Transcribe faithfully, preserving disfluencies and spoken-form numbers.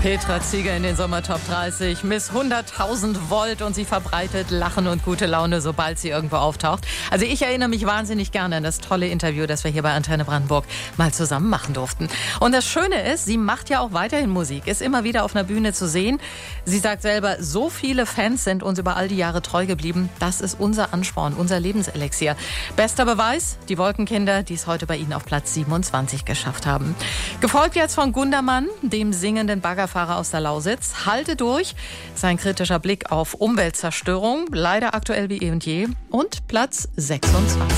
Petra Zieger in den Sommertop dreißig. Miss hunderttausend Volt und sie verbreitet Lachen und gute Laune, sobald sie irgendwo auftaucht. Also ich erinnere mich wahnsinnig gerne an das tolle Interview, das wir hier bei Antenne Brandenburg mal zusammen machen durften. Und das Schöne ist, sie macht ja auch weiterhin Musik, ist immer wieder auf einer Bühne zu sehen. Sie sagt selber, so viele Fans sind uns über all die Jahre treu geblieben. Das ist unser Ansporn, unser Lebenselixier. Bester Beweis, die Wolkenkinder, die es heute bei Ihnen auf Platz siebenundzwanzig geschafft haben. Gefolgt jetzt von Gundermann, dem singenden Baggerfahrer aus der Lausitz. Halte durch, sein kritischer Blick auf Umweltzerstörung, leider aktuell wie eh und je. Und Platz sechsundzwanzig.